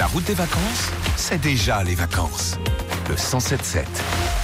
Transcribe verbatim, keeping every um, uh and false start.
La route des vacances, c'est déjà les vacances. Le cent sept sept.